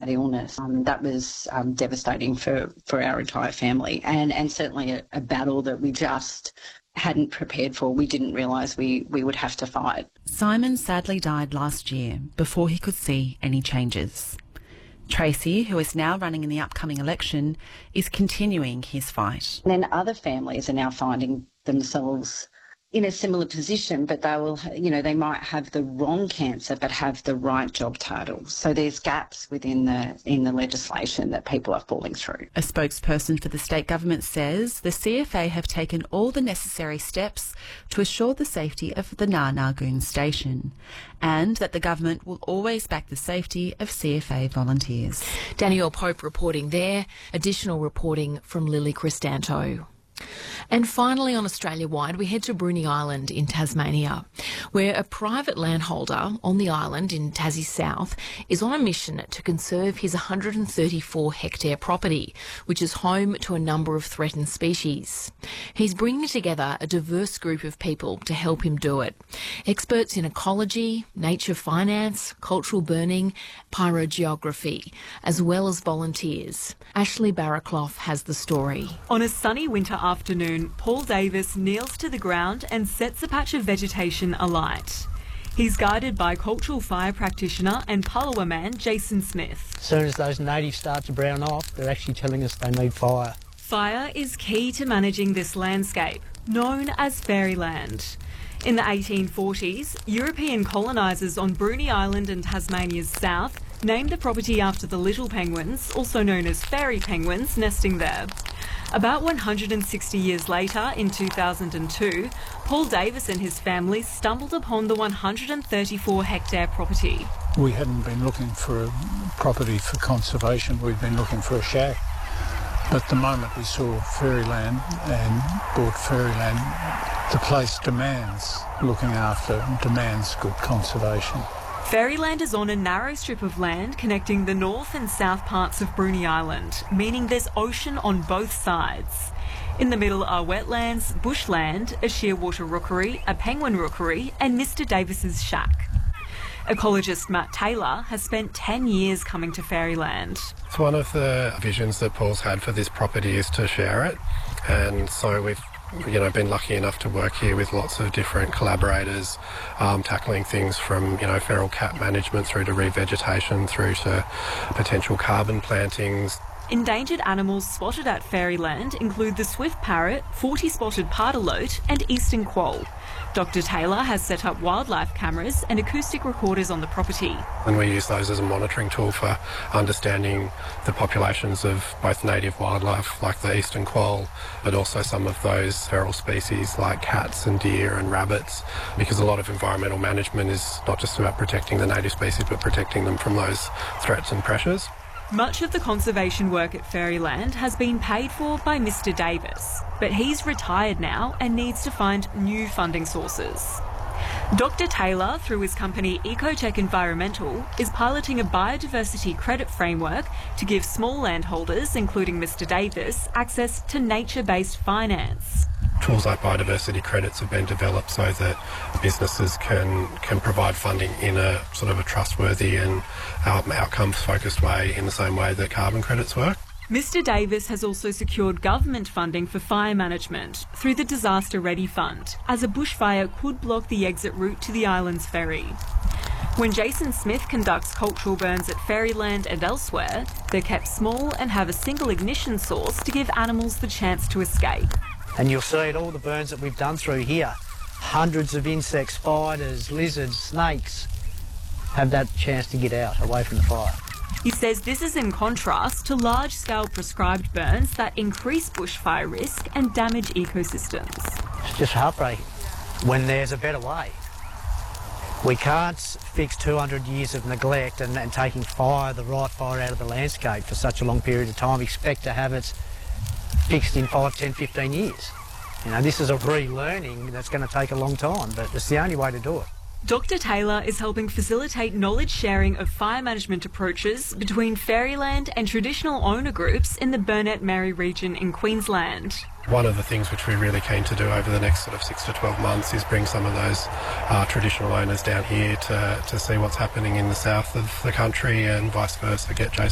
illness. That was devastating for our entire family, and certainly a battle that we just hadn't prepared for. We didn't realise we would have to fight. Simon sadly died last year before he could see any changes. Tracy, who is now running in the upcoming election, is continuing his fight. And then other families are now finding themselves in a similar position, but they might have the wrong cancer but have the right job title. So there's gaps within the legislation that people are falling through. A spokesperson for the state government says the CFA have taken all the necessary steps to assure the safety of the Nar Nargoon station, and that the government will always back the safety of CFA volunteers. Danielle Pope reporting there. Additional reporting from Lily Cristanto. And finally, on Australia-wide, we head to Bruny Island in Tasmania, where a private landholder on the island in Tassie South is on a mission to conserve his 134-hectare property, which is home to a number of threatened species. He's bringing together a diverse group of people to help him do it. Experts in ecology, nature finance, cultural burning, pyrogeography, as well as volunteers. Ashley Barraclough has the story. On a sunny winter afternoon, Paul Davis kneels to the ground and sets a patch of vegetation alight. He's guided by cultural fire practitioner and Palawa man Jason Smith. As soon as those natives start to brown off, they're actually telling us they need fire. Fire is key to managing this landscape, known as fairyland. In the 1840s, European colonisers on Bruny Island and Tasmania's south named the property after the little penguins, also known as fairy penguins, nesting there. About 160 years later, in 2002, Paul Davis and his family stumbled upon the 134-hectare property. We hadn't been looking for a property for conservation, we'd been looking for a shack. But the moment we saw Fairyland and bought Fairyland, the place demands looking after, demands good conservation. Fairyland is on a narrow strip of land connecting the north and south parts of Bruny Island, meaning there's ocean on both sides. In the middle are wetlands, bushland, a shearwater rookery, a penguin rookery and Mr Davis's shack. Ecologist Matt Taylor has spent 10 years coming to Fairyland. So one of the visions that Paul's had for this property is to share it, and so we've been lucky enough to work here with lots of different collaborators, tackling things from, feral cat management through to revegetation, through to potential carbon plantings. Endangered animals spotted at Fairyland include the swift parrot, 40-spotted pardalote and eastern quoll. Dr Taylor has set up wildlife cameras and acoustic recorders on the property. And we use those as a monitoring tool for understanding the populations of both native wildlife like the eastern quoll, but also some of those feral species like cats and deer and rabbits, because a lot of environmental management is not just about protecting the native species but protecting them from those threats and pressures. Much of the conservation work at Fairyland has been paid for by Mr Davis, but he's retired now and needs to find new funding sources. Dr Taylor, through his company Ecotech Environmental, is piloting a biodiversity credit framework to give small landholders, including Mr Davis, access to nature-based finance. Tools like biodiversity credits have been developed so that businesses can provide funding in a sort of a trustworthy and outcomes-focused way, in the same way that carbon credits work. Mr Davis has also secured government funding for fire management through the Disaster Ready Fund, as a bushfire could block the exit route to the island's ferry. When Jason Smith conducts cultural burns at Fairyland and elsewhere, they're kept small and have a single ignition source to give animals the chance to escape. And you'll see at all the burns that we've done through here, hundreds of insects, spiders, lizards, snakes have that chance to get out away from the fire. He says this is in contrast to large-scale prescribed burns that increase bushfire risk and damage ecosystems. It's just heartbreaking when there's a better way. We can't fix 200 years of neglect and taking the right fire out of the landscape for such a long period of time, expect to have it fixed in 5, 10, 15 years. This is a relearning that's going to take a long time, but it's the only way to do it. Dr Taylor is helping facilitate knowledge sharing of fire management approaches between Fairyland and traditional owner groups in the Burnett Mary region in Queensland. One of the things which we're really keen to do over the next sort of 6 to 12 months is bring some of those traditional owners down here to see what's happening in the south of the country, and vice versa, get Jason